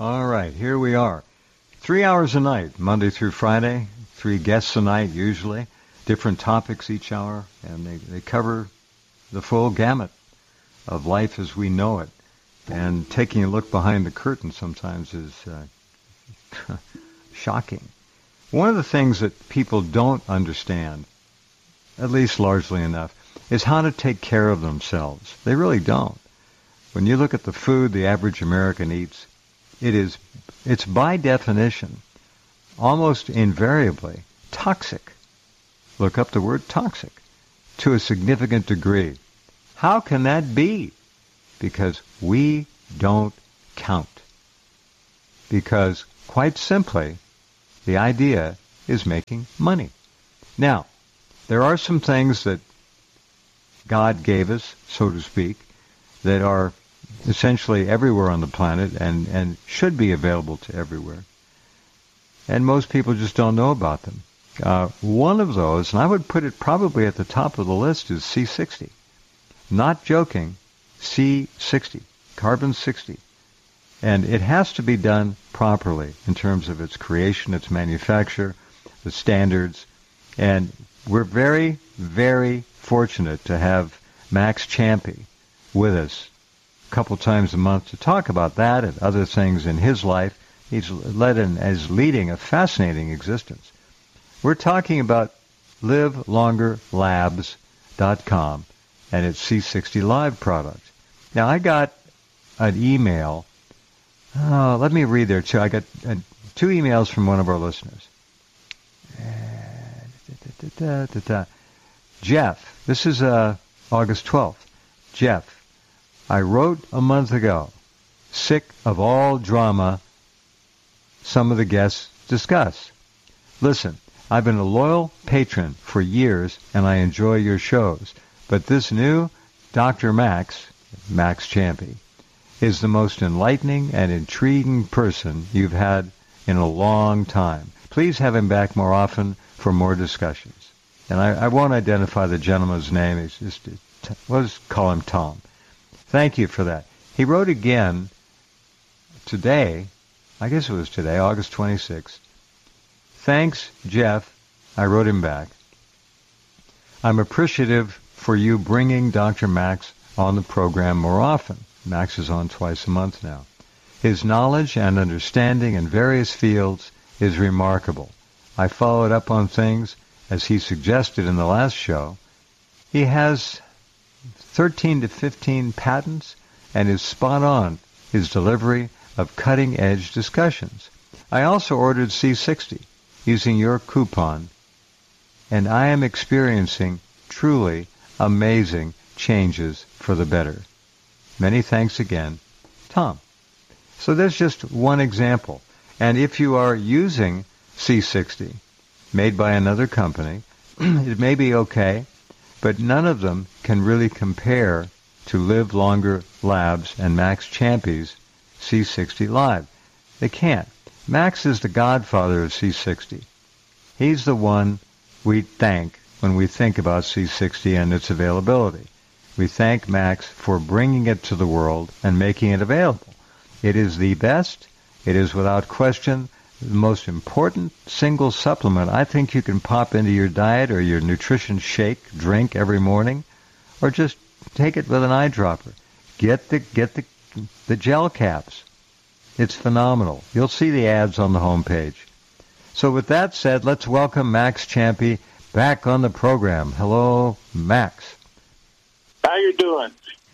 All right, here we are. 3 hours a night, Monday through Friday. 3 guests a night, usually. Different topics each hour, and they cover the full gamut of life as we know it. And taking a look behind the curtain sometimes is shocking. One of the things that people don't understand, at least largely enough, is how to take care of themselves. They really don't. When you look at the food the average American eats, it's by definition, almost invariably, toxic. Look up the word toxic to a significant degree. How can that be? Because we don't count. Because, quite simply, the idea is making money. Now, there are some things that God gave us, so to speak, that are essentially everywhere on the planet and should be available to everywhere. And most people just don't know about them. One of those, and I would put it probably at the top of the list, is C60. Not joking, C60, carbon 60. And it has to be done properly in terms of its creation, its manufacture, the standards. And we're very, very fortunate to have Max Champy with us a couple times a month to talk about that and other things in his life. He's leading a fascinating existence. We're talking about livelongerlabs.com and its C60 Live product. Now, I got an email. Let me read there, too. I got 2 emails from one of our listeners. Jeff, this is August 12th. Jeff, I wrote a month ago, sick of all drama some of the guests discuss. Listen, I've been a loyal patron for years, and I enjoy your shows. But this new Dr. Max Champy, is the most enlightening and intriguing person you've had in a long time. Please have him back more often for more discussions. And I won't identify the gentleman's name. We'll just call him Tom. Thank you for that. He wrote again today, I guess it was today, August 26th. Thanks, Jeff. I wrote him back. I'm appreciative for you bringing Dr. Max on the program more often. Max is on twice a month now. His knowledge and understanding in various fields is remarkable. I followed up on things as he suggested in the last show. He has 13 to 15 patents and is spot on his delivery of cutting-edge discussions. I also ordered C60 using your coupon, and I am experiencing truly amazing changes for the better. Many thanks again, Tom. So there's just one example. And if you are using C60, made by another company, it may be okay, but none of them can really compare to Live Longer Labs and Max Champy's C60 Live. They can't. Max is the godfather of C60. He's the one we thank when we think about C60 and its availability. We thank Max for bringing it to the world and making it available. It is the best. It is without question the most important single supplement I think you can pop into your diet or your nutrition shake, drink every morning, or just take it with an eyedropper. Get the gel caps. It's phenomenal. You'll see the ads on the homepage. So with that said, let's welcome Max Champy back on the program. Hello, Max. How you doing?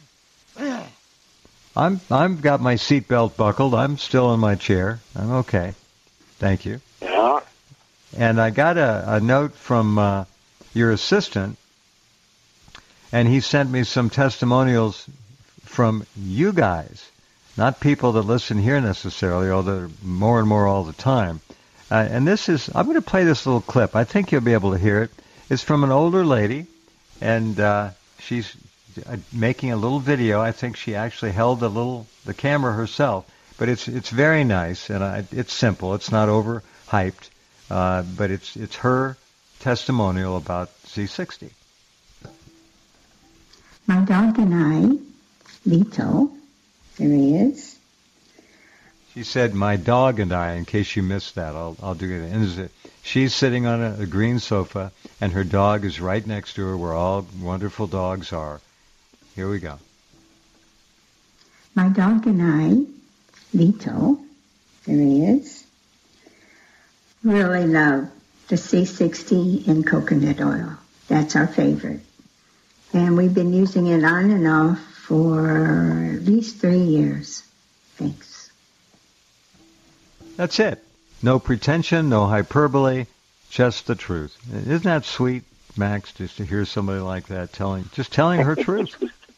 I've got my seatbelt buckled. I'm still in my chair. I'm okay. Thank you. Yeah. And I got a note from your assistant, and he sent me some testimonials from you guys, not people that listen here necessarily, although more and more all the time. And this is, I'm going to play this little clip. I think you'll be able to hear it. It's from an older lady, and she's making a little video. I think she actually held the camera herself. But it's very nice, and it's simple. It's not overhyped, but it's her testimonial about C60. My dog and I, Vito, there he is. She said, "My dog and I." In case you missed that, I'll do it. And she's sitting on a green sofa, and her dog is right next to her, where all wonderful dogs are. Here we go. My dog and I, Vito, there he is, really love the C60 in coconut oil. That's our favorite. And we've been using it on and off for at least 3 years. Thanks. That's it. No pretension, no hyperbole, just the truth. Isn't that sweet, Max, just to hear somebody like that telling her truth?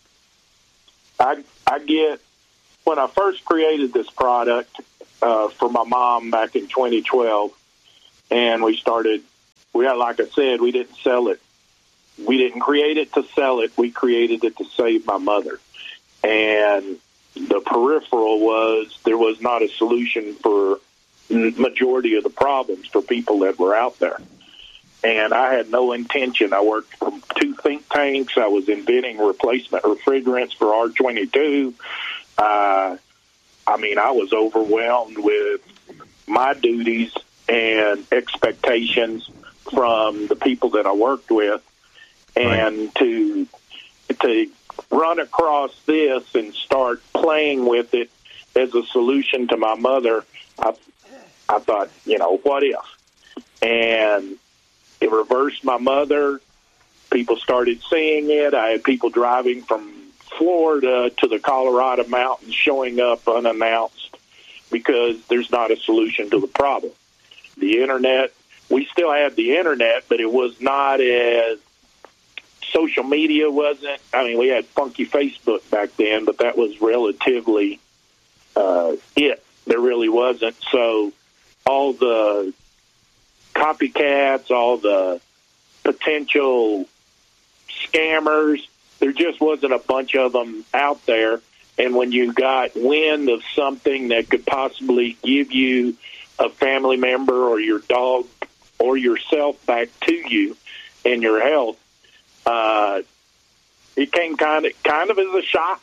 I get, when I first created this product for my mom back in 2012, and like I said, we didn't sell it. We didn't create it to sell it. We created it to save my mother. And the peripheral was there was not a solution for majority of the problems for people that were out there. And I had no intention. I worked for 2 think tanks. I was inventing replacement refrigerants for R22. I was overwhelmed with my duties and expectations from the people that I worked with. And to run across this and start playing with it as a solution to my mother, I thought, what if? And it reversed my mother. People started seeing it. I had people driving from Florida to the Colorado mountains showing up unannounced because there's not a solution to the problem. The Internet, we still had the Internet, but it was not as social media wasn't. We had funky Facebook back then, but that was relatively it. There really wasn't. So all the copycats, all the potential scammers, there just wasn't a bunch of them out there. And when you got wind of something that could possibly give you a family member or your dog or yourself back to you and your health, it came kind of as a shock.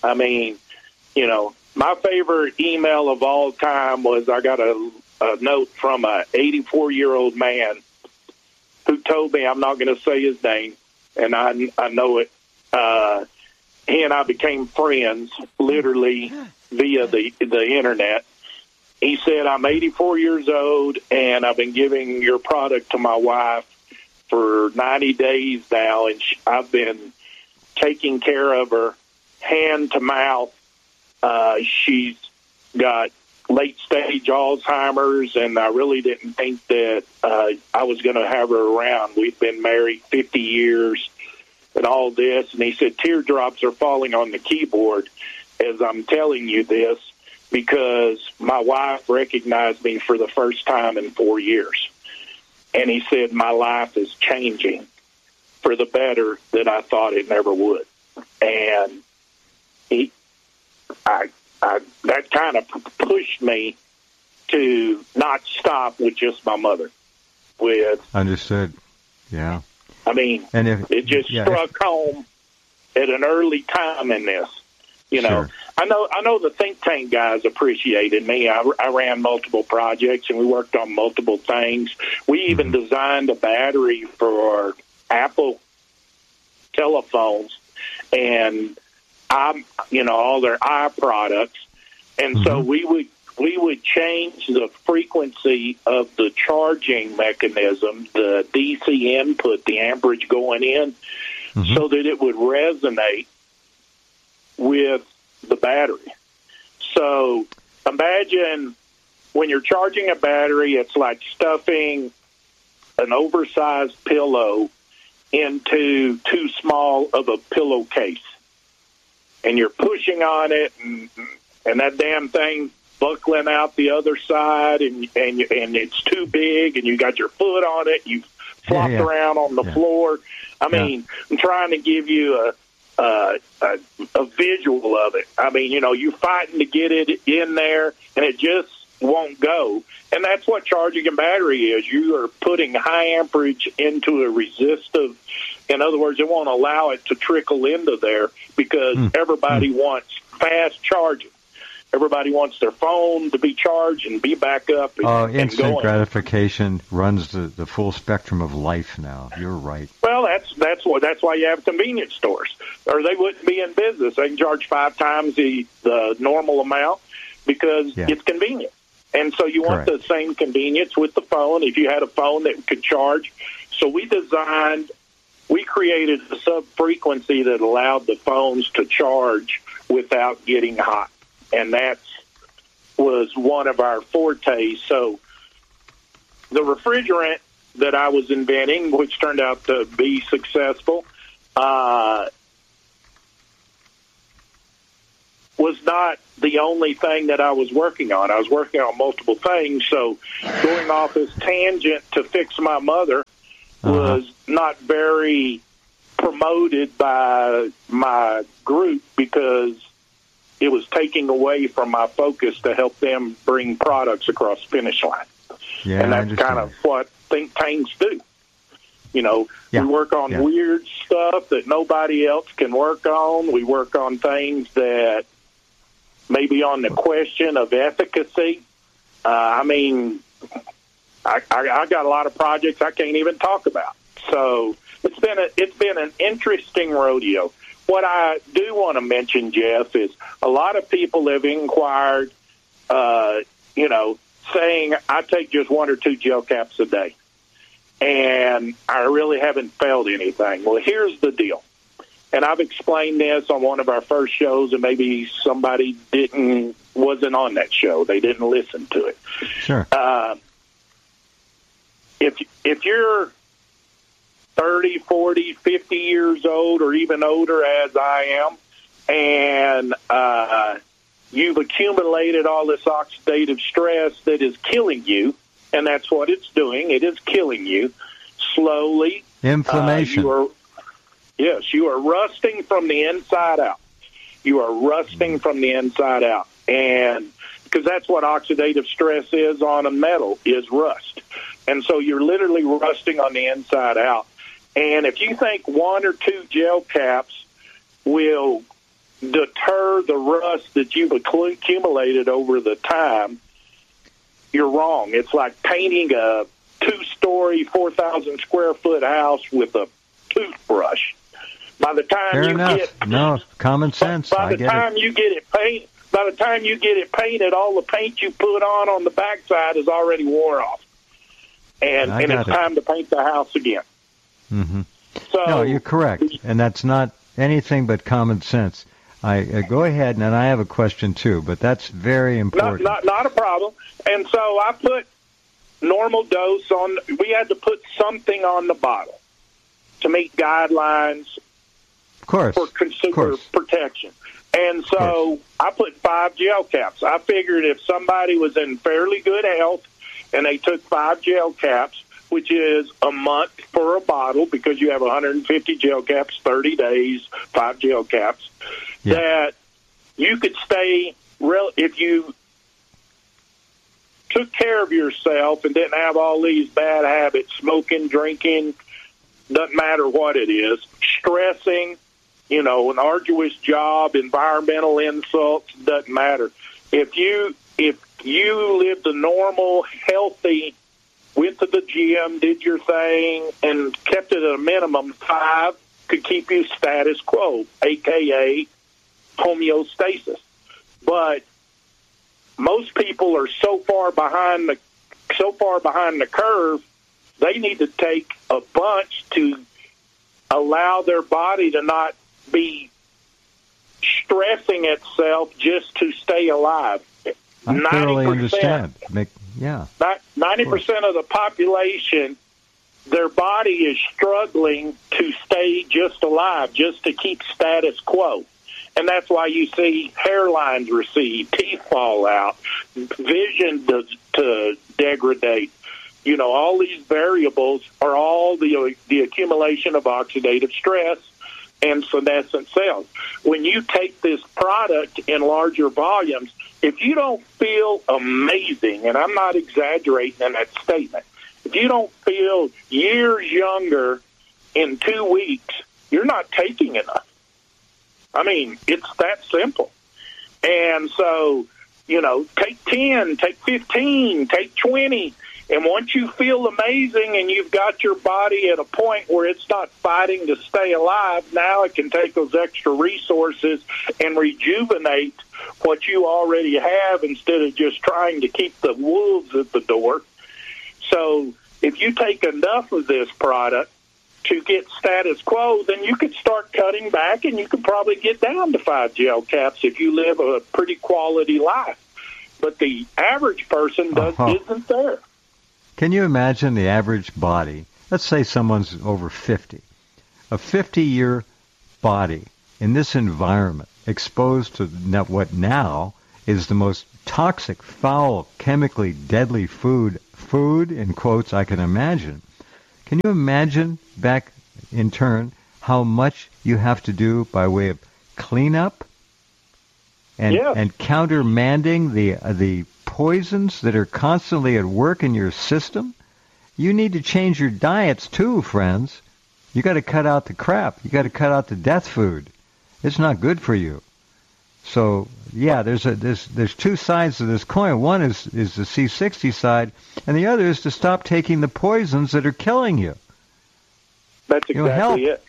My favorite email of all time was I got a note from a 84-year-old man who told me, I'm not going to say his name, and I know it. He and I became friends literally via the Internet. He said, I'm 84 years old, and I've been giving your product to my wife for 90 days now, and I've been taking care of her hand to mouth. She's got late-stage Alzheimer's, and I really didn't think that I was going to have her around. We've been married 50 years and all this. And he said, teardrops are falling on the keyboard as I'm telling you this because my wife recognized me for the first time in 4 years. And he said, my life is changing for the better that I thought it never would. And that kind of pushed me to not stop with just my mother. Understood. Yeah. It just struck home at an early time in this. Sure. I know the think tank guys appreciated me. I ran multiple projects and we worked on multiple things. We even designed a battery for Apple telephones and all their products. And so we would change the frequency of the charging mechanism, the DC input, the amperage going in, so that it would resonate with the battery. So imagine when you're charging a battery, it's like stuffing an oversized pillow into too small of a pillowcase. And you're pushing on it, and that damn thing buckling out the other side, and it's too big, and you got your foot on it, you flopped around on the floor. I'm trying to give you a visual of it. You're fighting to get it in there, and it just won't go. And that's what charging a battery is. You are putting high amperage into a resistive. In other words, it won't allow it to trickle into there because everybody wants fast charging. Everybody wants their phone to be charged and be back up. And instant going. gratification runs the full spectrum of life now. You're right. Well, that's why you have convenience stores, or they wouldn't be in business. They can charge 5 times the normal amount because it's convenient. And so you want the same convenience with the phone if you had a phone that could charge. So we created a sub-frequency that allowed the phones to charge without getting hot. And that was one of our fortes. So the refrigerant that I was inventing, which turned out to be successful, was not the only thing that I was working on. I was working on multiple things. So going off this tangent to fix my mother was not very promoted by my group because it was taking away from my focus to help them bring products across the finish line. Yeah, and that's kind of what think tanks do. We work on weird stuff that nobody else can work on. We work on things that maybe on the question of efficacy. I got a lot of projects I can't even talk about. So it's been an interesting rodeo. What I do want to mention, Jeff, is a lot of people have inquired, saying I take just 1 or 2 gel caps a day, and I really haven't felt anything. Well, here's the deal. And I've explained this on one of our first shows, and maybe somebody wasn't on that show. They didn't listen to it. Sure. If you're 30, 40, 50 years old, or even older, as I am, and you've accumulated all this oxidative stress that is killing you, and that's what it's doing. It is killing you slowly. Inflammation. Yes, you are rusting from the inside out. You are rusting from the inside out. And because that's what oxidative stress is on a metal, is rust. And so you're literally rusting on the inside out. And if you think 1 or 2 gel caps will deter the rust that you've accumulated over the time, you're wrong. It's like painting a 2-story, 4,000 square foot house with a toothbrush. By the time common sense. By the time you get it painted, all the paint you put on the backside is already wore off, and it's time to paint the house again. Mm-hmm. So no, you're correct, and that's not anything but common sense. I go ahead, and I have a question too, but that's very important. Not a problem. And so I put normal dose on. We had to put something on the bottle to meet guidelines. Of course. For consumer protection. And so I put 5 gel caps. I figured if somebody was in fairly good health and they took 5 gel caps, which is a month for a bottle because you have 150 gel caps, 30 days, 5 gel caps, that you could stay if you took care of yourself and didn't have all these bad habits, smoking, drinking, doesn't matter what it is, stressing, an arduous job, environmental insults, doesn't matter. If you lived a normal, healthy, went to the gym, did your thing, and kept it at a minimum, 5 could keep you status quo, a.k.a. homeostasis. But most people are so far behind the curve, they need to take a bunch to allow their body to not be stressing itself just to stay alive. I thoroughly understand. 90% of the population, their body is struggling to stay just alive, just to keep status quo. And that's why you see hairlines recede, teeth fall out, vision to degrade. All these variables are all the accumulation of oxidative stress and senescent cells. When you take this product in larger volumes, if you don't feel amazing, and I'm not exaggerating in that statement, if you don't feel years younger in 2 weeks, you're not taking enough. I mean, it's that simple. And so take 10, take 15, take 20. And once you feel amazing and you've got your body at a point where it's not fighting to stay alive, now it can take those extra resources and rejuvenate what you already have instead of just trying to keep the wolves at the door. So if you take enough of this product to get status quo, then you could start cutting back and you could probably get down to 5 gel caps if you live a pretty quality life. But the average person isn't there. Can you imagine the average body? Let's say someone's over 50. A 50-year body in this environment, exposed to what now is the most toxic, foul, chemically deadly food in quotes I can imagine. Can you imagine back in turn how much you have to do by way of cleanup and countermanding the poisons that are constantly at work in your system? You need to change your diets too, friends. You got to cut out the crap. You got to cut out the death food. It's not good for you. So yeah, there's two sides to this coin. One is the C60 side, and the other is to stop taking the poisons that are killing you. That's exactly it.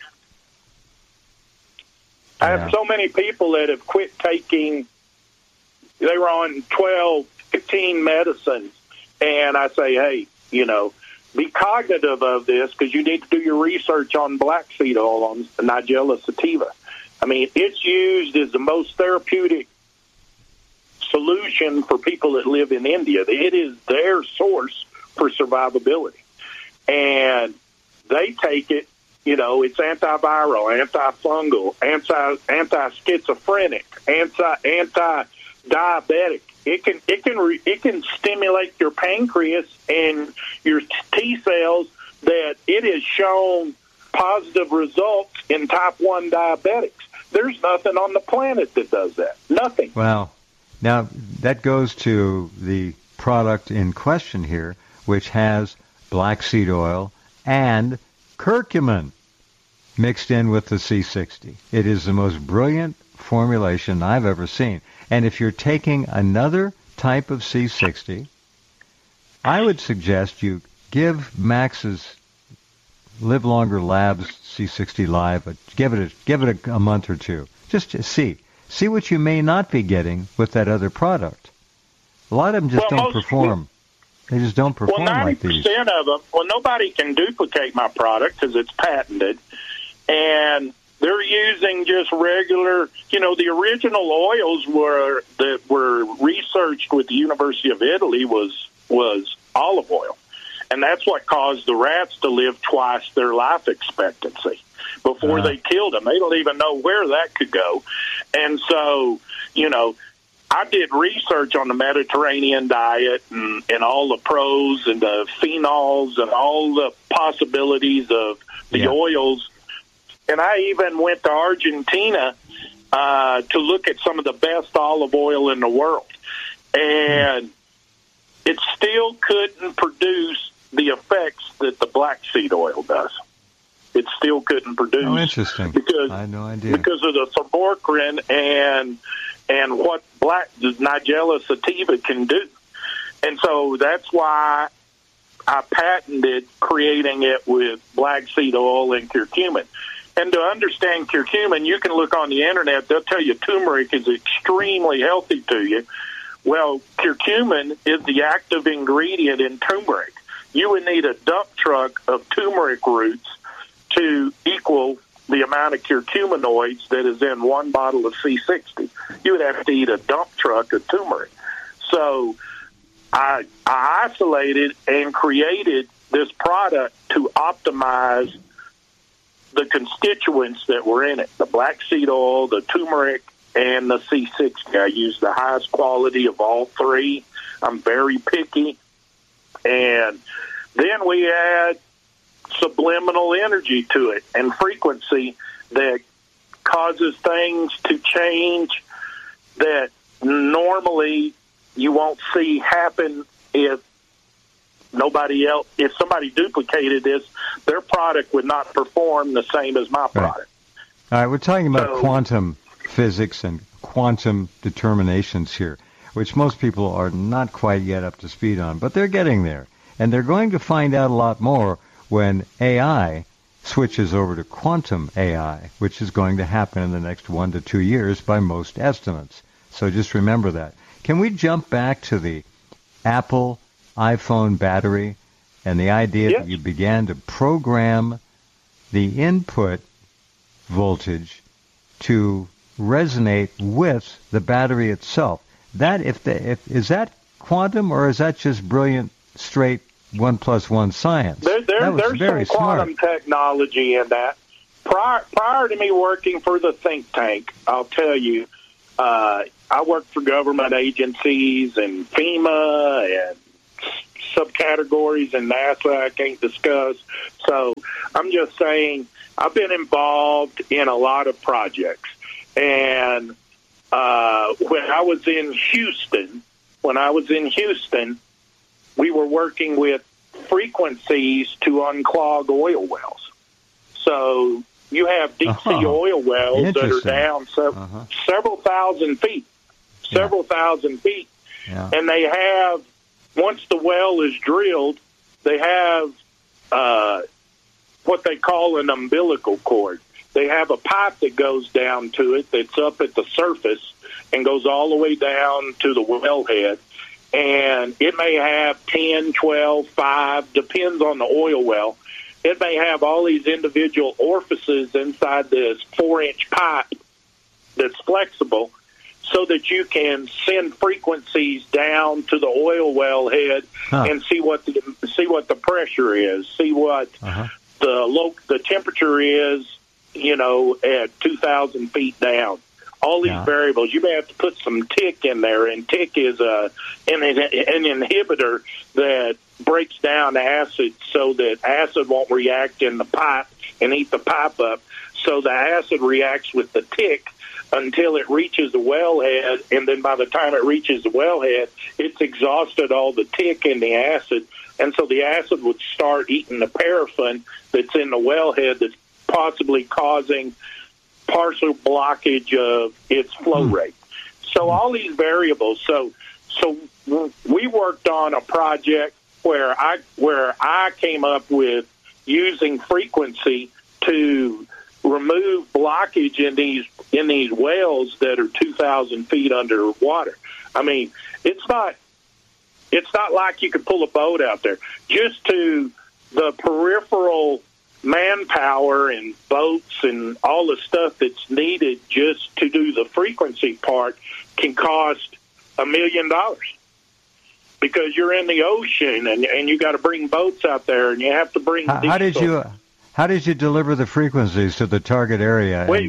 I have so many people that have quit taking. They were on 12, 15 medicines, and I say, hey, be cognitive of this because you need to do your research on black seed oil, on Nigella sativa. I mean, it's used as the most therapeutic solution for people that live in India. It is their source for survivability. And they take it, it's antiviral, antifungal, anti-schizophrenic, anti-diabetic. It can stimulate your pancreas and your T cells that it has shown positive results in type 1 diabetics. There's nothing on the planet that does that. Nothing. Well, now that goes to the product in question here, which has black seed oil and curcumin mixed in with the C60. It is the most brilliant formulation I've ever seen. And if you're taking another type of C60, I would suggest you give Max's Live Longer Labs C60 Live, give it a month or two. Just to see what you may not be getting with that other product. A lot of them just don't perform. They just don't perform like these. 90% of them, nobody can duplicate my product because it's patented, and they're using just regular, the original oils that were researched with the University of Italy was olive oil. And that's what caused the rats to live twice their life expectancy before they killed them. They don't even know where that could go. And so, I did research on the Mediterranean diet and all the pros and the phenols and all the possibilities of the oils. And I even went to Argentina to look at some of the best olive oil in the world. And it still couldn't produce the effects that the black seed oil does. It still couldn't produce. Oh, interesting. Because, I had no idea. Because of the thermocrine and what Nigella sativa can do. And so that's why I patented creating it with black seed oil and curcumin. And to understand curcumin, you can look on the internet. They'll tell you turmeric is extremely healthy to you. Well, curcumin is the active ingredient in turmeric. You would need a dump truck of turmeric roots to equal the amount of curcuminoids that is in one bottle of C60. You would have to eat a dump truck of turmeric. So I isolated and created this product to optimize the constituents that were in it, the black seed oil, the turmeric, and the C60. I use the highest quality of all three. I'm very picky. And then we add subliminal energy to it and frequency that causes things to change that normally you won't see happen if somebody duplicated this, their product would not perform the same as my product. All right, we're talking about quantum physics and quantum determinations here. which most people are not quite yet up to speed on, but they're getting there. And they're going to find out a lot more when AI switches over to quantum AI, which is going to happen in the next 1 to 2 years by most estimates. So just remember that. Can we jump back to the Apple iPhone battery and the idea that you began to program the input voltage to resonate with the battery itself? That is that quantum, or is that just brilliant, straight 1 + 1 science? There's some quantum technology in that. Prior to me working for the think tank, I'll tell you, I worked for government agencies and FEMA and subcategories in NASA I can't discuss. So I'm just saying I've been involved in a lot of projects. And when I was in Houston, we were working with frequencies to unclog oil wells. So you have deep sea oil wells that are down several thousand feet, and they have, once the well is drilled, they have what they call an umbilical cord. They have a pipe that goes down to it that's up at the surface and goes all the way down to the wellhead. And it may have 10, 12, 5, depends on the oil well. It may have all these individual orifices inside this 4-inch pipe that's flexible so that you can send frequencies down to the oil well head and see what the pressure is, see what the temperature is, at 2,000 feet down. All these variables. You may have to put some tick in there, and tick is an inhibitor that breaks down acid so that acid won't react in the pipe and eat the pipe up. So the acid reacts with the tick until it reaches the wellhead, and then by the time it reaches the wellhead, it's exhausted all the tick and the acid, and so the acid would start eating the paraffin that's in the wellhead that's possibly causing partial blockage of its flow rate. So all these variables. So we worked on a project where I came up with using frequency to remove blockage in these wells that are 2,000 feet underwater. I mean, it's not like you could pull a boat out there. Just to the peripheral manpower and boats and all the stuff that's needed just to do the frequency part can cost $1 million, because you're in the ocean and you got to bring boats out there, and you have to bring diesel. How did you deliver the frequencies to the target area? We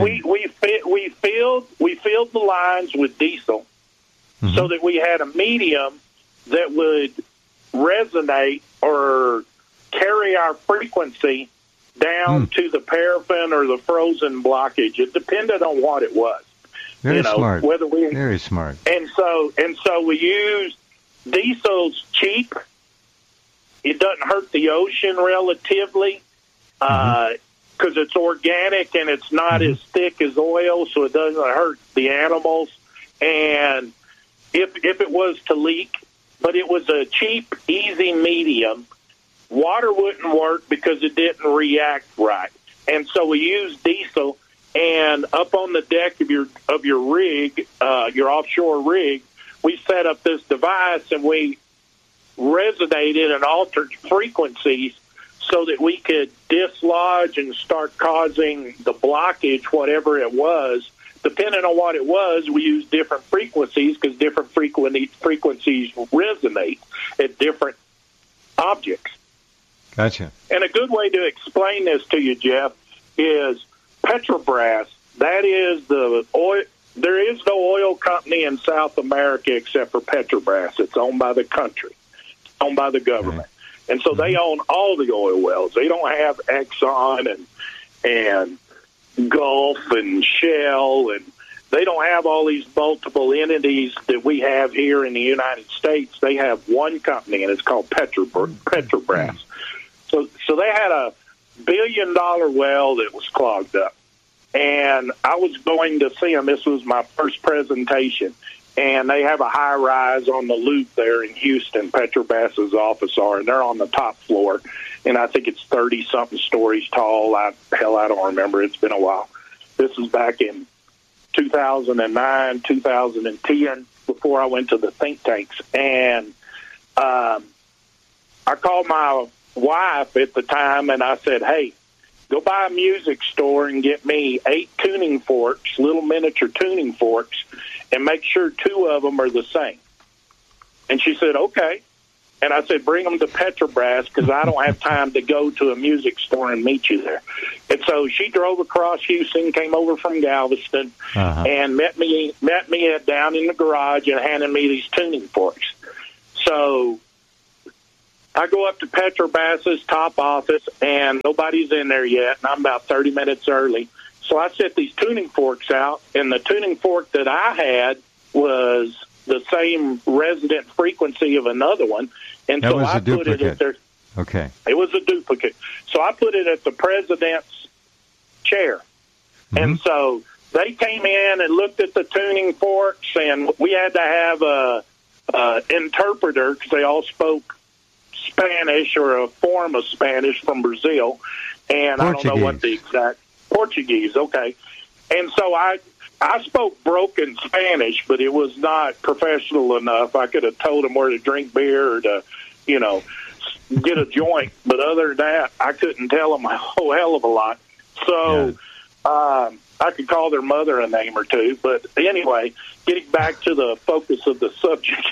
filled the lines with diesel so that we had a medium that would resonate or carry our frequency down to the paraffin or the frozen blockage. It depended on what it was. Very smart. Very smart. And so we used diesel's cheap. It doesn't hurt the ocean relatively because it's organic and it's not as thick as oil, so it doesn't hurt the animals. And if it was to leak, but it was a cheap, easy medium, water wouldn't work because it didn't react right. And so we used diesel, and up on the deck of your rig, your offshore rig, we set up this device, and we resonated and altered frequencies so that we could dislodge and start causing the blockage, whatever it was. Depending on what it was, we used different frequencies because different frequencies resonate at different objects. Gotcha. And a good way to explain this to you, Jeff, is Petrobras. That is the oil. There is no oil company in South America except for Petrobras. It's owned by the country, owned by the government. Okay. And so they own all the oil wells. They don't have Exxon and Gulf and Shell, and they don't have all these multiple entities that we have here in the United States. They have one company, and it's called Petrobras. So they had a $1 billion well that was clogged up. And I was going to see them. This was my first presentation. and they have a high-rise on the Loop there in Houston. Petrobass's office are, and they're on the top floor, and I think it's 30-something stories tall. I don't remember. It's been a while. This is back in 2009, 2010, before I went to the think tanks, and I called my wife at the time, and I said, hey, go by a music store and get me 8 tuning forks, little miniature tuning forks, and make sure 2 of them are the same. And she said, okay. And I said, bring them to Petrobras because I don't have time to go to a music store and meet you there. And so she drove across Houston, came over from Galveston, and met me down in the garage and handed me these tuning forks. So I go up to Petrobas's top office, and nobody's in there yet, and I'm about 30 minutes early. So I set these tuning forks out, and the tuning fork that I had was the same resonant frequency of another one. And that so was I a put duplicate. it at their... Okay. It was a duplicate. So I put it at the president's chair. Mm-hmm. And so they came in and looked at the tuning forks, and we had to have a interpreter because they all spoke Spanish or a form of Spanish from Brazil. And Portuguese. I don't know what the exact... Portuguese, okay. And so I spoke broken Spanish, but it was not professional enough. I could have told them where to drink beer or to, get a joint. But other than that, I couldn't tell them a whole hell of a lot. So I could call their mother a name or two. But anyway, getting back to the focus of the subject,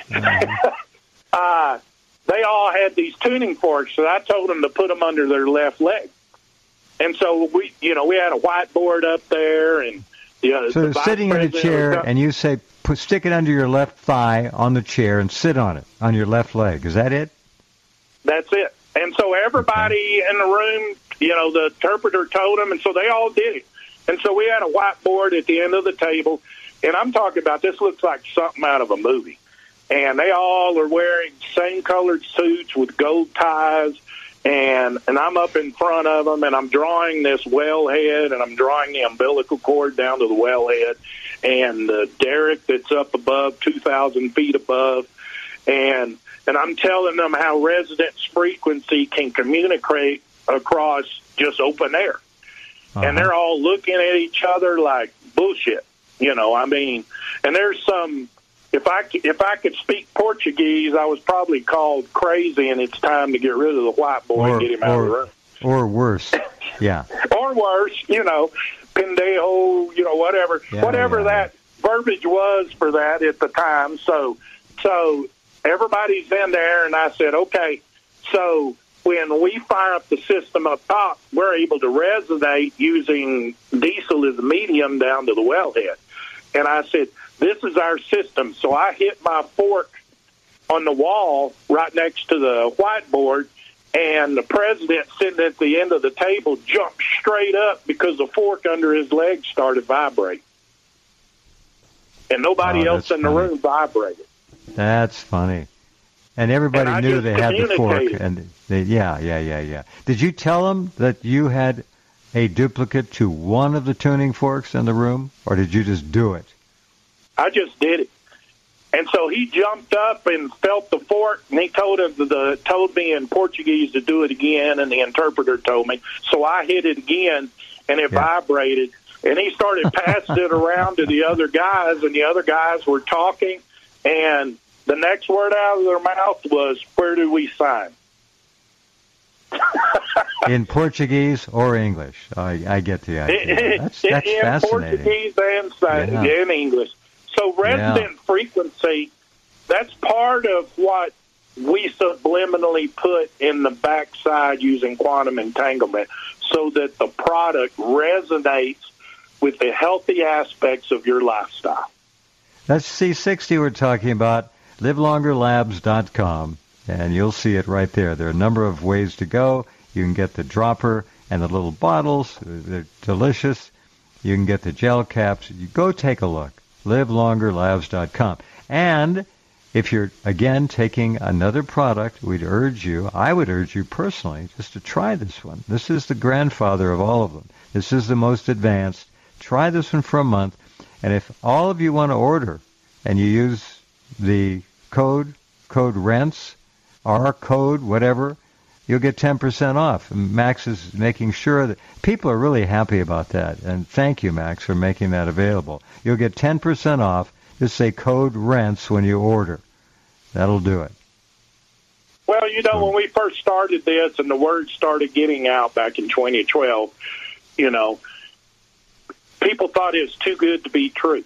they all had these tuning forks, so I told them to put them under their left leg. And so we had a whiteboard up there, and so sitting in a chair, and you say, stick it under your left thigh on the chair and sit on it on your left leg. Is that it? That's it. And so everybody in the room, the interpreter told them, and so they all did it. And so we had a whiteboard at the end of the table, and I'm talking about this looks like something out of a movie. And they all are wearing same colored suits with gold ties. And I'm up in front of them, and I'm drawing this wellhead, and I'm drawing the umbilical cord down to the wellhead, and the derrick that's up above, 2,000 feet above, and I'm telling them how resonance frequency can communicate across just open air. And they're all looking at each other like bullshit, and there's some... If I could speak Portuguese, I was probably called crazy, and it's time to get rid of the whiteboard and get him out of the room. Or worse, yeah. Or worse, pendejo, whatever. Whatever that verbiage was for that at the time. So everybody's in there, and I said, okay, so when we fire up the system up top, we're able to resonate using diesel as a medium down to the wellhead. And I said, this is our system. So I hit my fork on the wall right next to the whiteboard, and the president sitting at the end of the table jumped straight up because the fork under his leg started vibrating. And nobody else in the room vibrated. That's funny. And everybody knew they had the fork. And yeah. Did you tell them that you had a duplicate to one of the tuning forks in the room, or did you just do it? I just did it. And so he jumped up and felt the fork, and he told me in Portuguese to do it again, and the interpreter told me. So I hit it again, and it vibrated. And he started passing it around to the other guys, and the other guys were talking, and the next word out of their mouth was, "Where do we sign?" In Portuguese or English? I get the idea. That's fascinating. In Portuguese and in English. So resonant frequency, that's part of what we subliminally put in the backside using quantum entanglement so that the product resonates with the healthy aspects of your lifestyle. That's C60 we're talking about, livelongerlabs.com, and you'll see it right there. There are a number of ways to go. You can get the dropper and the little bottles. They're delicious. You can get the gel caps. You go take a look. livelongerlabs.com. And if you're, again, taking another product, I would urge you personally just to try this one. This is the grandfather of all of them. This is the most advanced. Try this one for a month. And if all of you want to order and you use the code RENTS, our code, whatever, you'll get 10% off. And Max is making sure that people are really happy about that. And thank you, Max, for making that available. You'll get 10% off. Just say code RENTS when you order. That'll do it. Well, you know, when we first started this and the word started getting out back in 2012, you know, people thought it was too good to be true.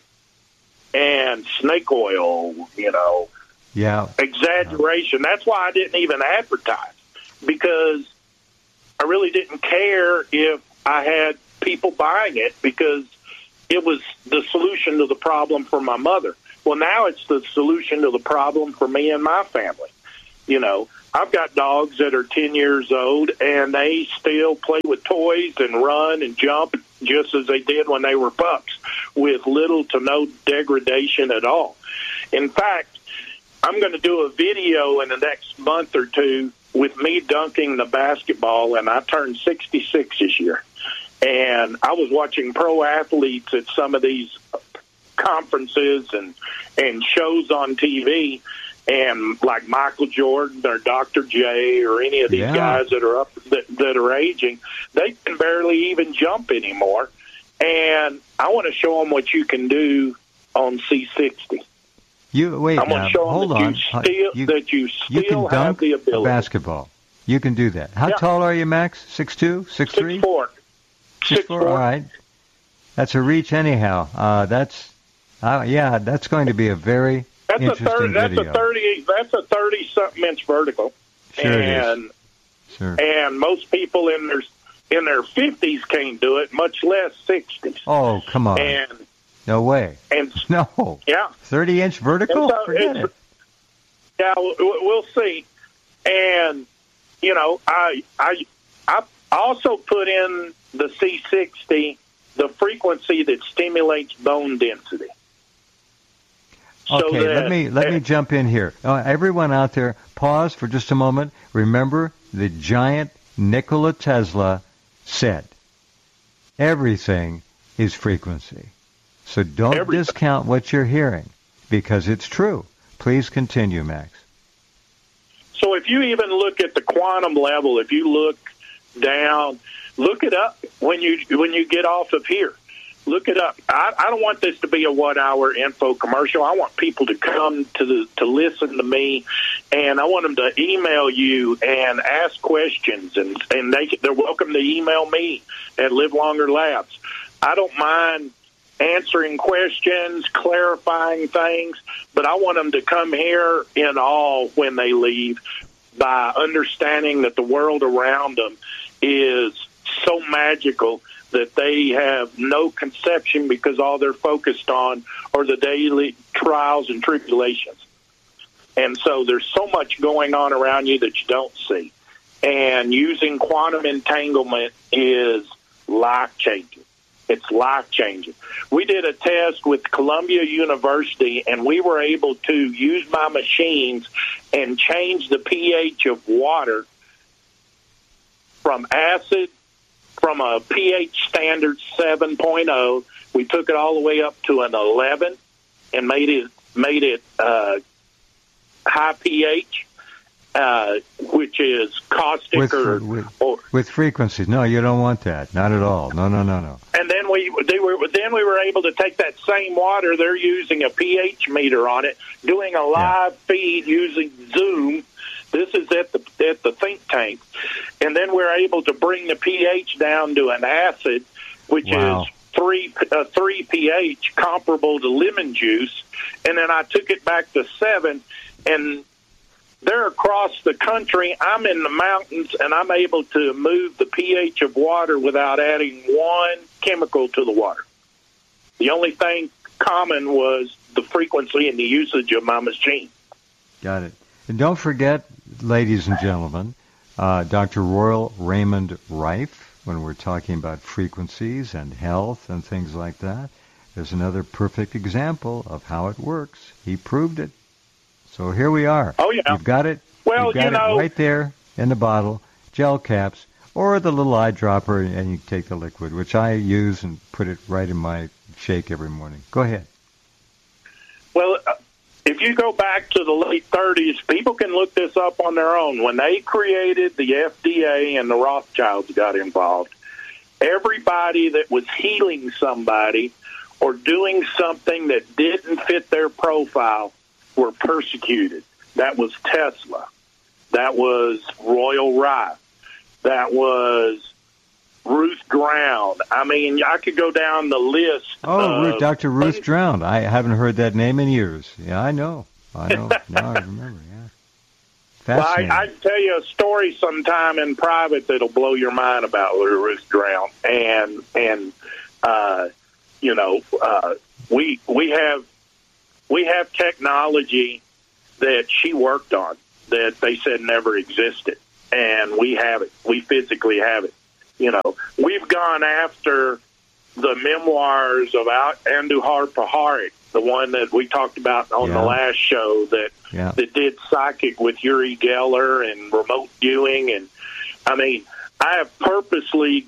And snake oil, you know, exaggeration. That's why I didn't even advertise, because I really didn't care if I had people buying it, because it was the solution to the problem for my mother. Well, now it's the solution to the problem for me and my family. You know, I've got dogs that are 10 years old, and they still play with toys and run and jump just as they did when they were pups, with little to no degradation at all. In fact, I'm going to do a video in the next month or two with me dunking the basketball, and I turned 66 this year. And I was watching pro athletes at some of these conferences and shows on TV, and like Michael Jordan or Dr. J or any of these guys that are that are aging, they can barely even jump anymore. And I want to show them what you can do on C60. You wait. I'm going to show hold them on. that you still can have dunk the ability. A basketball. You can do that. How tall are you, Max? 6'2", 6'3"? 6'4". 6'4". All right. That's a reach, anyhow. That's going to be a very interesting video. That's a 30-something inch vertical. Sure it is. Sure. And most people in their 50s can't do it, much less 60s. Oh, come on. And no way. And no. Yeah. 30-inch vertical? So forget it. Yeah, we'll see. And you know, I also put in the C60, the frequency that stimulates bone density. Okay, let me jump in here. Everyone out there, pause for just a moment. Remember, the giant Nikola Tesla said, everything is frequency. So don't discount what you're hearing, because it's true. Please continue, Max. So if you even look at the quantum level, if you look down, look it up when you get off of here. Look it up. I don't want this to be a 1 hour info commercial. I want people to come to listen to me, and I want them to email you and ask questions, and they're welcome to email me at Live Longer Labs. I don't mind answering questions, clarifying things, but I want them to come here in awe when they leave, by understanding that the world around them is so magical that they have no conception, because all they're focused on are the daily trials and tribulations. And so there's so much going on around you that you don't see. And using quantum entanglement is life-changing. It's life-changing. We did a test with Columbia University, and we were able to use my machines and change the pH of water from acid, from a pH standard 7.0. We took it all the way up to an 11 and made it high pH, which is caustic with frequencies. No, you don't want that. Not at all. No. And then we were able to take that same water. They're using a pH meter on it, doing a live feed using Zoom. This is at the think tank, and then we're able to bring the pH down to an acid, which is 3 pH, comparable to lemon juice. And then I took it back to 7, and they're across the country. I'm in the mountains, and I'm able to move the pH of water without adding one chemical to the water. The only thing common was the frequency and the usage of my machine. Got it. And don't forget, ladies and gentlemen, Dr. Royal Raymond Rife, when we're talking about frequencies and health and things like that, there's another perfect example of how it works. He proved it. So here we are. Oh, yeah. You've got it. Well, You've got it right there in the bottle, gel caps, or the little eyedropper, and you take the liquid, which I use and put it right in my shake every morning. Go ahead. Well, you go back to the late 30s, people can look this up on their own. When they created the FDA and the Rothschilds got involved, everybody that was healing somebody or doing something that didn't fit their profile were persecuted. That was Tesla. That was Royal Rife. That was Ruth Drown. I mean, I could go down the list. Oh, Dr. Ruth Drown. I haven't heard that name in years. Yeah, I know. Now I remember, yeah. Fascinating. Well, I'd tell you a story sometime in private that'll blow your mind about Ruth Drown. And we have technology that she worked on that they said never existed. And we have it. We physically have it. You know, we've gone after the memoirs of Andujar Paharic, the one that we talked about on the last show that did psychic with Uri Geller and remote viewing. And I mean, I have purposely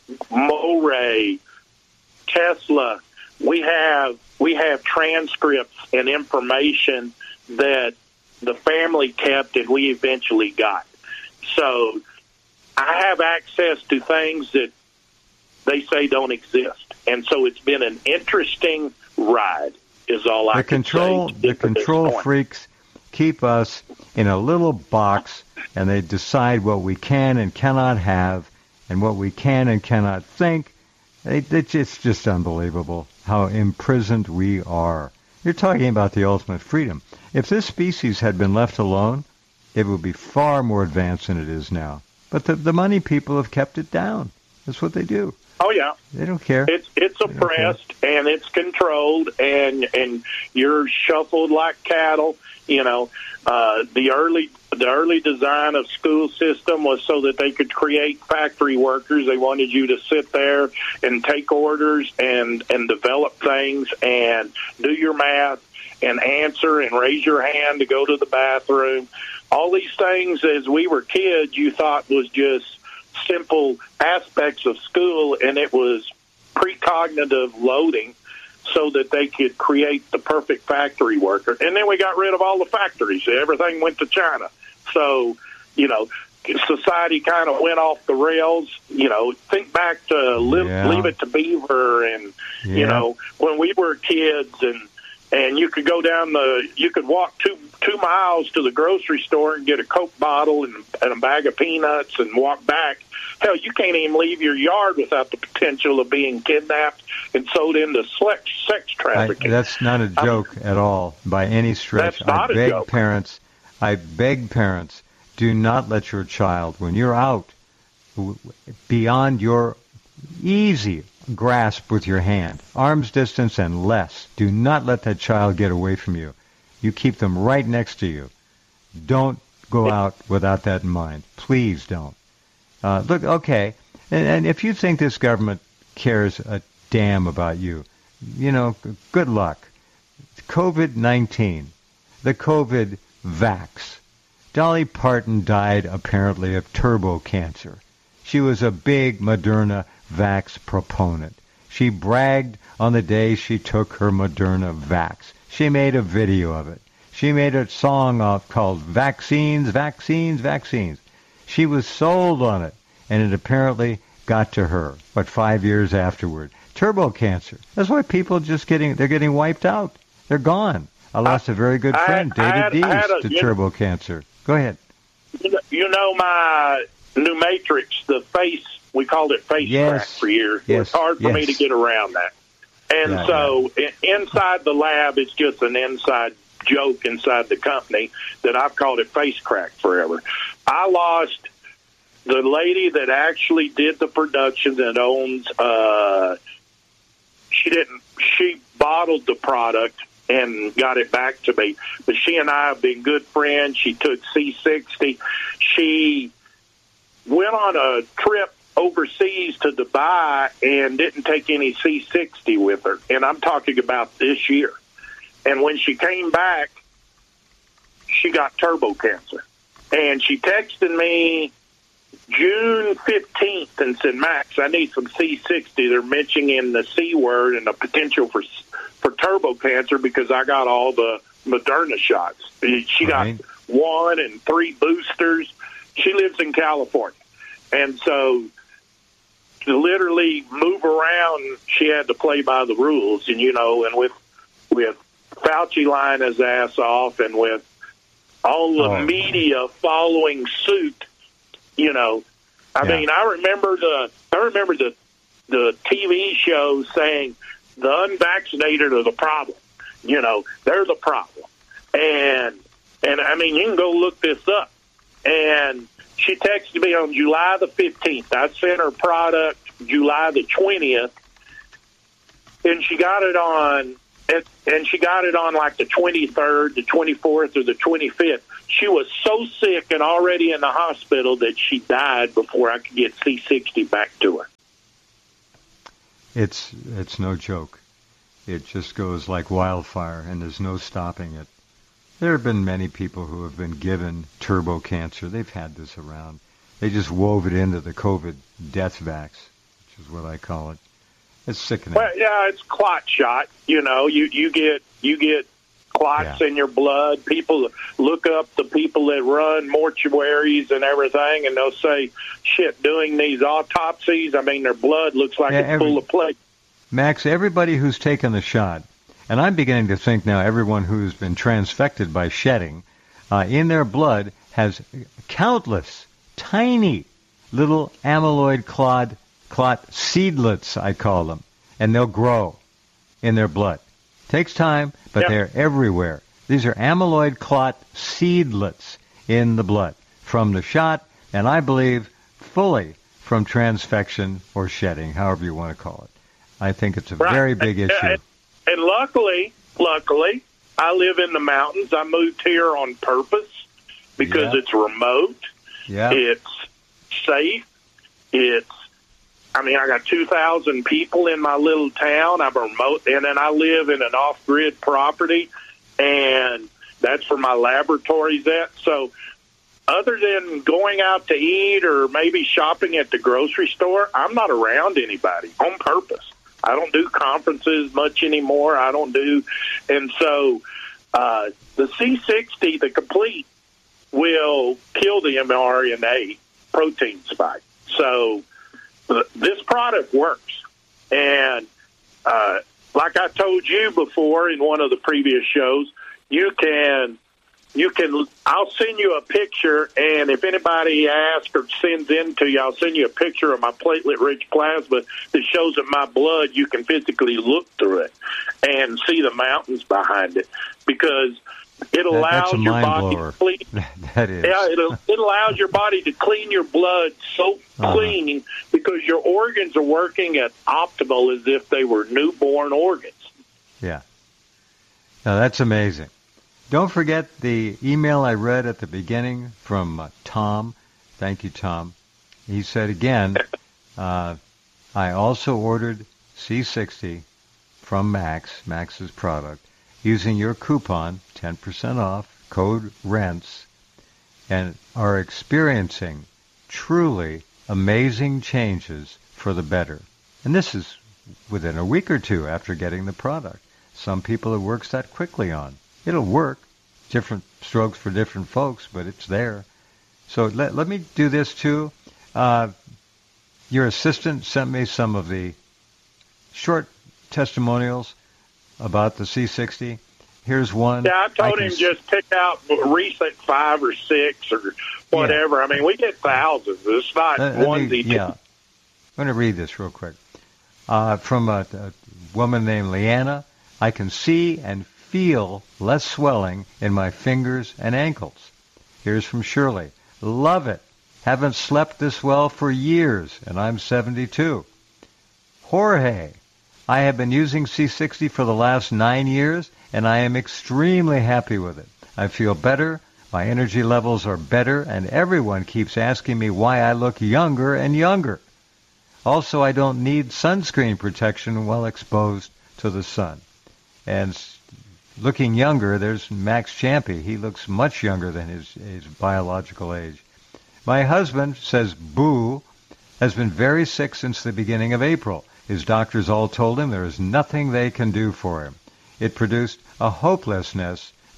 Moray, Tesla. We have transcripts and information that the family kept and we eventually got. So I have access to things that they say don't exist. And so it's been an interesting ride, is all I can say. The control freaks keep us in a little box, and they decide what we can and cannot have and what we can and cannot think. It's just unbelievable how imprisoned we are. You're talking about the ultimate freedom. If this species had been left alone, it would be far more advanced than it is now. But the money people have kept it down. That's what they do. Oh, yeah. They don't care. It's oppressed, and it's controlled, and you're shuffled like cattle. You know, the early design of school system was so that they could create factory workers. They wanted you to sit there and take orders and develop things and do your math and answer and raise your hand to go to the bathroom. All these things, as we were kids, you thought was just simple aspects of school, and it was precognitive loading so that they could create the perfect factory worker. And then we got rid of all the factories. Everything went to China. So, you know, society kind of went off the rails. You know, think back to Leave It to Beaver and, you know, when we were kids and you could go you could walk two miles to the grocery store and get a Coke bottle and a bag of peanuts and walk back. Hell, you can't even leave your yard without the potential of being kidnapped and sold into sex trafficking. That's not a joke at all by any stretch. That's not a joke. I beg parents, do not let your child, when you're out, beyond your easy grasp with your hand, arm's distance and less, do not let that child get away from you. You keep them right next to you. Don't go out without that in mind. Please don't. Look, okay, and if you think this government cares a damn about you, you know, good luck. COVID-19, the COVID vax. Dolly Parton died apparently of turbo cancer. She was a big Moderna vax proponent. She bragged on the day she took her Moderna vax. She made a video of it. She made a song called Vaccines, Vaccines, Vaccines. She was sold on it, and it apparently got to her, 5 years afterward. Turbo cancer. That's why people they're getting wiped out. They're gone. I lost a very good friend, David Dees, to turbo cancer. Go ahead. You know my new matrix, the face, we called it face crack for years. It's hard for me to get around that. And inside the lab, it's just an inside joke inside the company that I've called it face crack forever. I lost the lady that actually did the production that owns, she bottled the product and got it back to me. But she and I have been good friends. She took C60. She went on a trip overseas to Dubai and didn't take any C60 with her. And I'm talking about this year. And when she came back, she got turbo cancer. And she texted me June 15th and said, Max, I need some C60. They're mentioning the C word and the potential for turbo cancer because I got all the Moderna shots. She got Right. 1 and 3 boosters. She lives in California. And so to literally move around, she had to play by the rules. And, and with Fauci lying his ass off and with all the media following suit, I mean, I remember the TV show saying the unvaccinated are the problem. They're the problem. And I mean, you can go look this up. And she texted me on July the 15th. I sent her product July the 20th, and she got it on like the 23rd, the 24th, or the 25th. She was so sick and already in the hospital that she died before I could get C60 back to her. It's no joke. It just goes like wildfire, and there's no stopping it. There have been many people who have been given turbo cancer. They've had this around. They just wove it into the COVID death vax, which is what I call it. It's sickening. Well, yeah, it's clot shot. You get clots in your blood. People look up the people that run mortuaries and everything, and they'll say, shit, doing these autopsies, I mean, their blood looks like it's full of plague. Max, everybody who's taken the shot, and I'm beginning to think now everyone who's been transfected by shedding, in their blood has countless tiny little amyloid clot seedlets, I call them, and they'll grow in their blood. Takes time, but they're everywhere. These are amyloid clot seedlets in the blood from the shot, and I believe fully from transfection or shedding, however you want to call it. I think it's a very big issue. And luckily, I live in the mountains. I moved here on purpose because it's remote. Yeah. It's safe. I got 2,000 people in my little town. I'm remote, and then I live in an off-grid property, and that's where my laboratory's at. So other than going out to eat or maybe shopping at the grocery store, I'm not around anybody on purpose. I don't do conferences much anymore. And so the C60, the complete, will kill the mRNA protein spike. So this product works. And like I told you before in one of the previous shows, I'll send you a picture, and if anybody asks or sends in to you, I'll send you a picture of my platelet-rich plasma that shows that my blood, you can physically look through it and see the mountains behind it, because it allows your body to clean. That is. Yeah, it allows your body to clean your blood so clean because your organs are working at optimal as if they were newborn organs. Yeah. Now, that's amazing. Don't forget the email I read at the beginning from Tom. Thank you, Tom. He said again, I also ordered C60 from Max's product, using your coupon, 10% off, code RENTS, and are experiencing truly amazing changes for the better. And this is within a week or two after getting the product. Some people it works that quickly on. It'll work. Different strokes for different folks, but it's there. So let me do this too. Your assistant sent me some of the short testimonials about the C60. Here's one. Yeah, I told him just pick out recent 5 or 6 or whatever. Yeah. I mean, we get thousands. It's not onesie. Yeah. I'm going to read this real quick. From a woman named Leanna. I can see and feel less swelling in my fingers and ankles. Here's from Shirley. Love it. Haven't slept this well for years, and I'm 72. Jorge. I have been using C60 for the last 9 years, and I am extremely happy with it. I feel better, my energy levels are better, and everyone keeps asking me why I look younger and younger. Also, I don't need sunscreen protection while exposed to the sun. And looking younger, there's Max Champy. He looks much younger than his biological age. My husband, says Boo, has been very sick since the beginning of April. His doctors all told him there is nothing they can do for him. It produced a hopelessness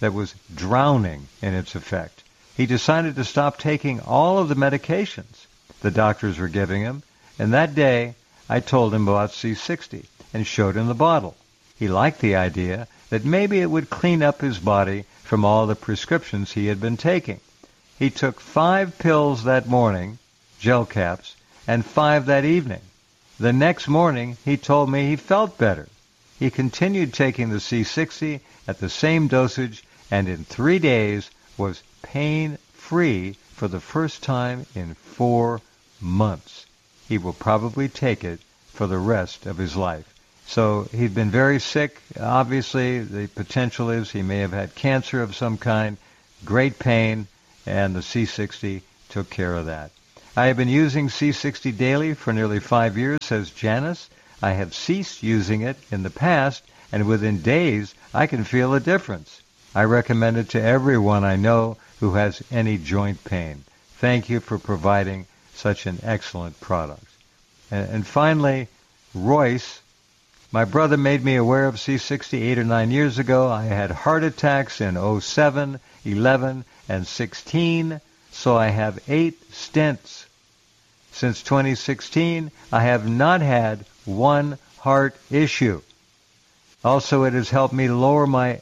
that was drowning in its effect. He decided to stop taking all of the medications the doctors were giving him, and that day I told him about C60 and showed him the bottle. He liked the idea that maybe it would clean up his body from all the prescriptions he had been taking. He took 5 pills that morning, gel caps, and 5 that evening. The next morning, he told me he felt better. He continued taking the C60 at the same dosage, and in 3 days was pain-free for the first time in 4 months. He will probably take it for the rest of his life. So he'd been very sick. Obviously, the potential is he may have had cancer of some kind, great pain, and the C60 took care of that. I have been using C60 daily for nearly 5 years, says Janice. I have ceased using it in the past, and within days, I can feel a difference. I recommend it to everyone I know who has any joint pain. Thank you for providing such an excellent product. And finally, Royce, my brother made me aware of C60 8 or 9 years ago. I had heart attacks in 07, 11, and 16, so I have 8 stents. Since 2016, I have not had one heart issue. Also, it has helped me lower my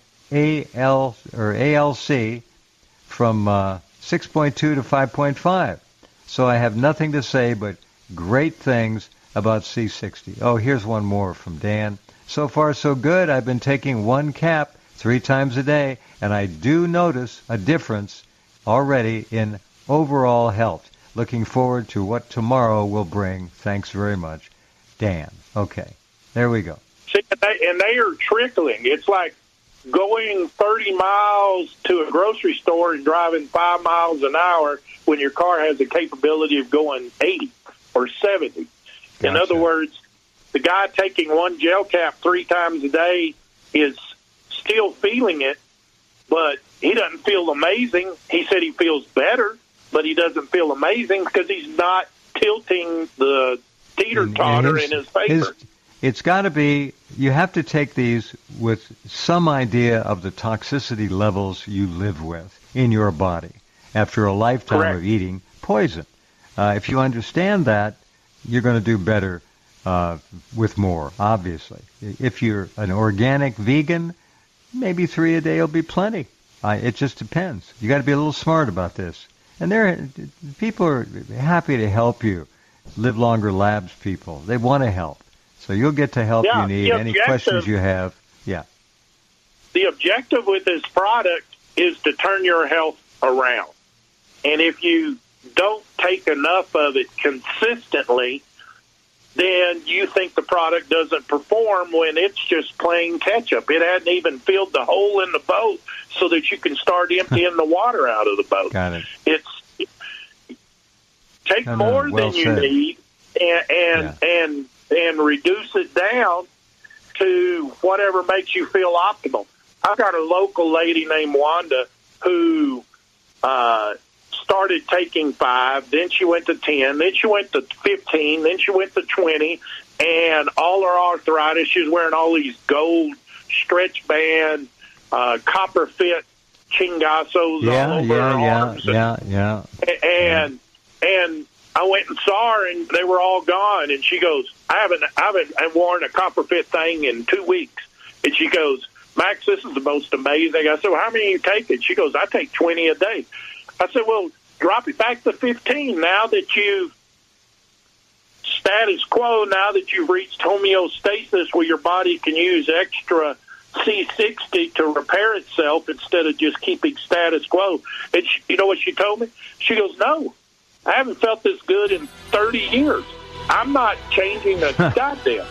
ALC from 6.2 to 5.5. So I have nothing to say but great things about C60. Oh, here's one more from Dan. So far, so good. I've been taking 1 cap 3 times a day, and I do notice a difference already in overall health. Looking forward to what tomorrow will bring. Thanks very much, Dan. Okay, there we go. See, and they are trickling. It's like going 30 miles to a grocery store and driving 5 miles an hour when your car has the capability of going 80 or 70. Gotcha. In other words, the guy taking 1 gel cap 3 times a day is still feeling it, but he doesn't feel amazing. He said he feels better, but he doesn't feel amazing because he's not tilting the teeter-totter in his favor. It's got to be, you have to take these with some idea of the toxicity levels you live with in your body after a lifetime Correct. of eating poison. If you understand that, you're going to do better with more, obviously. If you're an organic vegan, maybe 3 a day will be plenty. It just depends. You got to be a little smart about this. And people are happy to help you. Live Longer Labs people. They want to help. So you'll get the help you need. Any questions you have. Yeah. The objective with this product is to turn your health around. And if you don't take enough of it consistently, then you think the product doesn't perform when it's just playing catch-up. It hadn't even filled the hole in the boat so that you can start emptying the water out of the boat. Got it. Take more than you need and reduce it down to whatever makes you feel optimal. I've got a local lady named Wanda who started taking 5, then she went to 10, then she went to 15, then she went to 20, and all her arthritis, she was wearing all these gold stretch band, copper fit chingazos all over her arms. And I went and saw her, and they were all gone. And she goes, I haven't worn a copper fit thing in 2 weeks. And she goes, Max, this is the most amazing. I said, well, how many are you taking? She goes, I take 20 a day. I said, well, drop it back to 15 now that you've status quo, now that you've reached homeostasis where your body can use extra C60 to repair itself instead of just keeping status quo. And you know what she told me? She goes, no, I haven't felt this good in 30 years. I'm not changing a goddamn.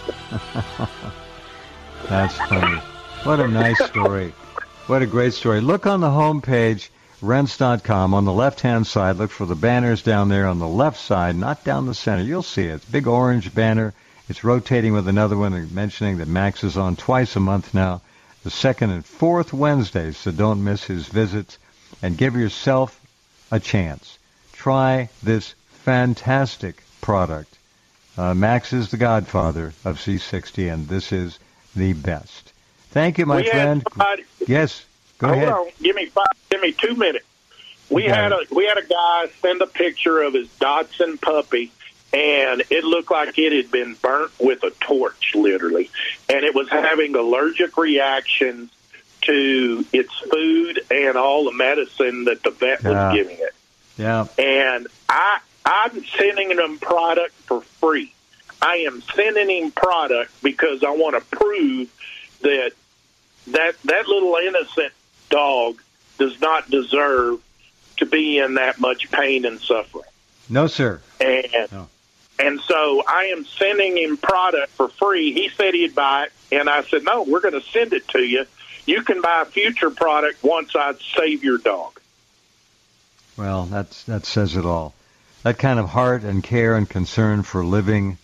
That's funny. What a nice story. What a great story. Look on the home page, Rense.com. On the left-hand side, look for the banners down there on the left side, not down the center. You'll see it. It's a big orange banner. It's rotating with another one mentioning that Max is on twice a month now, the 2nd and 4th Wednesdays, so don't miss his visits. And give yourself a chance. Try this fantastic product. Max is the godfather of C60, and this is the best. Thank you, my friend. Yes. Go Hold ahead. on. Give me 2 minutes. We had a guy send a picture of his Dachshund puppy, and it looked like it had been burnt with a torch, literally. And it was having allergic reactions to its food and all the medicine that the vet was giving it. Yeah. And I'm sending them product for free. I am sending him product because I want to prove that little innocent dog does not deserve to be in that much pain and suffering. No, sir. And so I am sending him product for free. He said he'd buy it, and I said, no, we're going to send it to you. You can buy future product once I save your dog. Well, that says it all. That kind of heart and care and concern for living